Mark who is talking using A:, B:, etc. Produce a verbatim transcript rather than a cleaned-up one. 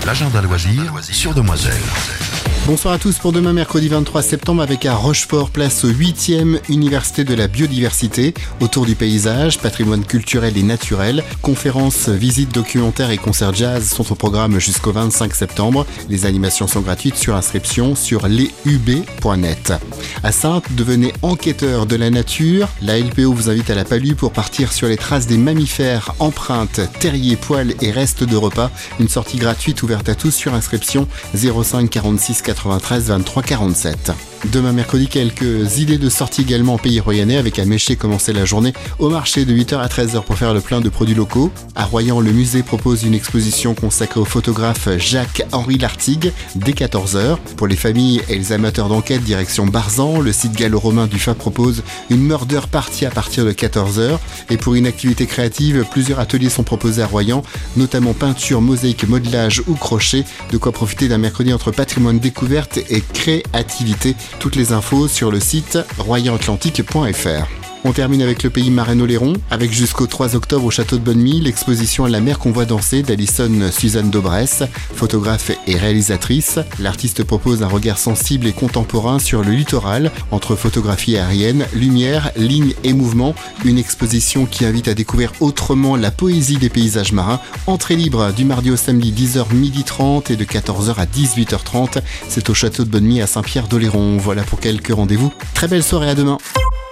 A: l'agenda loisir sur Demoiselle.
B: Bonsoir à tous pour demain mercredi vingt-trois septembre avec à Rochefort, place au huitième Université de la biodiversité, autour du paysage, patrimoine culturel et naturel. Conférences, visites, documentaires et concerts jazz sont au programme jusqu'au vingt-cinq septembre. Les animations sont gratuites sur inscription sur les u b point net. À Saintes, devenez enquêteur de la nature. La L P O vous invite à la Palue pour partir sur les traces des mammifères, empreintes, terriers, poils et restes de repas. Une sortie gratuite ouverte à tous sur inscription zéro cinq quarante-six quatre-vingt-treize vingt-trois quarante-sept. Demain mercredi, quelques idées de sortie également en Pays Royannais avec à Méché commencer la journée au marché de huit heures à treize heures pour faire le plein de produits locaux. À Royan, le musée propose une exposition consacrée au photographe Jacques-Henri Lartigue dès quatorze heures. Pour les familles et les amateurs d'enquête, direction Barzan, le site gallo-romain du F A propose une murder party à partir de quatorze heures. Et pour une activité créative, plusieurs ateliers sont proposés à Royan, notamment peinture, mosaïque, modelage ou crochet. De quoi profiter d'un mercredi entre patrimoine découverte et créativité. Toutes les infos sur le site royan atlantique point f r. On termine avec le pays Marais-Oléron, avec jusqu'au trois octobre au château de Bonnemie, l'exposition à la mer qu'on voit danser d'Alison Suzanne Daubresse, photographe et réalisatrice. L'artiste propose un regard sensible et contemporain sur le littoral, entre photographie aérienne, lumière, ligne et mouvement. Une exposition qui invite à découvrir autrement la poésie des paysages marins. Entrée libre du mardi au samedi dix heures midi trente et de quatorze heures à dix-huit heures trente. C'est au château de Bonnemie à Saint-Pierre-d'Oléron. Voilà pour quelques rendez-vous. Très belle soirée, à demain.